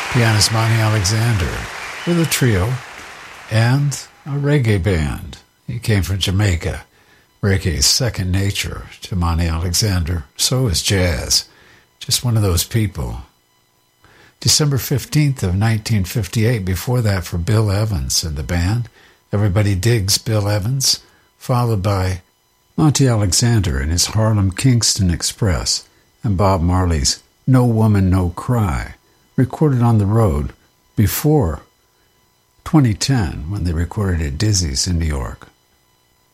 pianist Monty Alexander with a trio and a reggae band. He came from Jamaica. Reggae is second nature to Monty Alexander. So is jazz. Just one of those people. December 15th of 1958, before that for Bill Evans and the band. Everybody Digs Bill Evans, followed by Monty Alexander and his Harlem Kingston Express, and Bob Marley's No Woman, No Cry, recorded on the road before 2010 when they recorded at Dizzy's in New York.